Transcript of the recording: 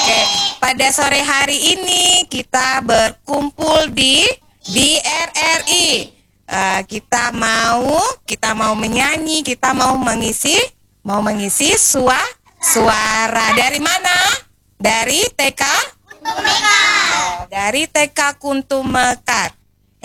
Pada sore hari ini kita berkumpul di RRI. Kita mau menyanyi, kita mau mengisi suara. Dari mana? Dari TK? Dari TK Kuntum Mekar.